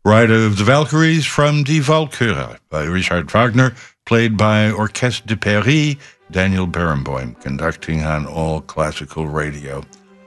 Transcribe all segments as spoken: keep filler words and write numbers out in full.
Ride of the Valkyries from Die Walküre by Richard Wagner, played by Orchestre de Paris, Daniel Barenboim, conducting on All Classical Radio.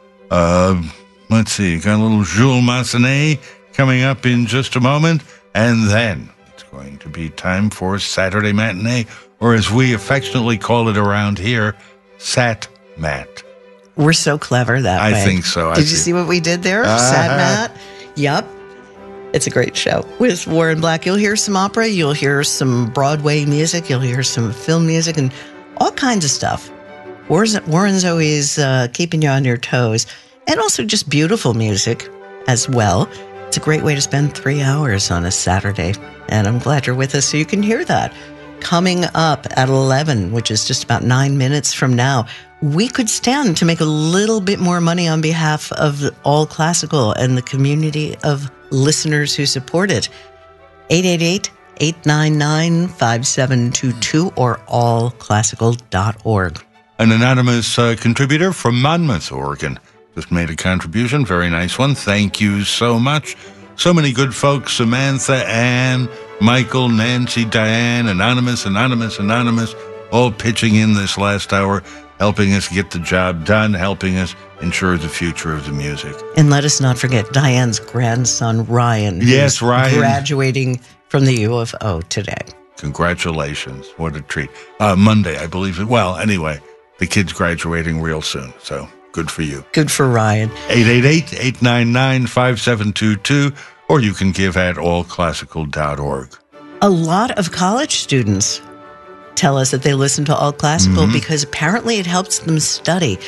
Uh, let's see, got a little Jules Massenet coming up in just a moment, and then it's going to be time for Saturday Matinee, or as we affectionately call it around here, Sat Mat. We're so clever that I way. think so. Did I you think. see what we did there? Uh-huh. Sat Mat? Yep. It's a great show. With Warren Black, you'll hear some opera, you'll hear some Broadway music, you'll hear some film music, and all kinds of stuff. Warren's, Warren's always uh, keeping you on your toes. And also just beautiful music as well. It's a great way to spend three hours on a Saturday. And I'm glad you're with us so you can hear that. Coming up at eleven, which is just about nine minutes from now, we could stand to make a little bit more money on behalf of All Classical and the community of listeners who support it. eight eight eight, eight nine nine, five seven two two or all classical dot org. An anonymous uh, contributor from Monmouth, Oregon, just made a contribution. Very nice one. Thank you so much. So many good folks. Samantha, Ann, Michael, Nancy, Diane, Anonymous, Anonymous, Anonymous, all pitching in this last hour, helping us get the job done, helping us ensure the future of the music. And let us not forget Diane's grandson, Ryan. Yes, Ryan. Graduating from the U of O today. Congratulations. What a treat. Uh, Monday, I believe it. Well, anyway, the kid's graduating real soon, so good for you. Good for Ryan. eight eight eight, eight nine nine, five seven two two, or you can give at all classical dot org. A lot of college students tell us that they listen to All Classical Mm-hmm. because apparently it helps them study.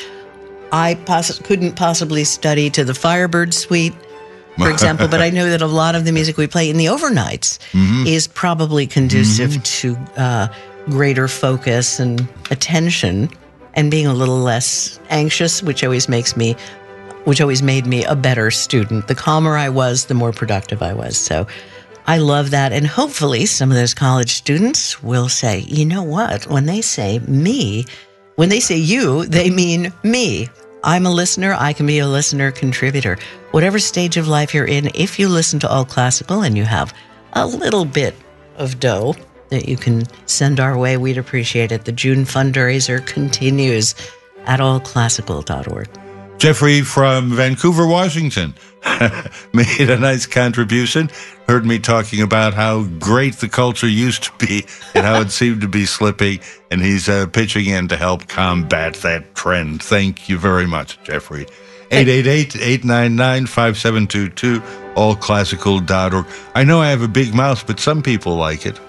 I poss- couldn't possibly study to the Firebird Suite, for example, but I know that a lot of the music we play in the overnights Mm-hmm. is probably conducive to uh, greater focus and attention and being a little less anxious, which always makes me, which always made me a better student. The calmer I was, the more productive I was. So I love that. And hopefully some of those college students will say, you know what? When they say me, when they say you, they mean me. I'm a listener. I can be a listener contributor. Whatever stage of life you're in, if you listen to All Classical and you have a little bit of dough that you can send our way, we'd appreciate it. The June fundraiser continues at all classical dot org. Jeffrey from Vancouver, Washington, made a nice contribution. Heard me talking about how great the culture used to be and how it seemed to be slipping, and he's uh, pitching in to help combat that trend. Thank you very much, Jeffrey. eight eight eight, eight nine nine, five seven two two, all classical dot org. I know I have a big mouth, but some people like it.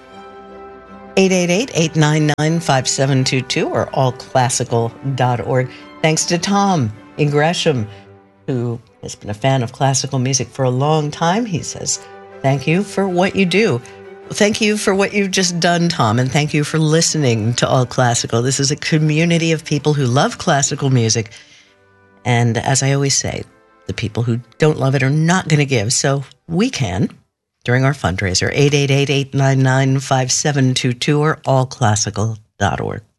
eight eight eight, eight nine nine, five seven two two or all classical dot org. Thanks to Tom in Gresham, who has been a fan of classical music for a long time. He says, thank you for what you do. Thank you for what you've just done, Tom, and thank you for listening to All Classical. This is a community of people who love classical music. And as I always say, the people who don't love it are not going to give. So we can during our fundraiser, eight eight eight, eight nine nine, five seven two two or all classical dot org.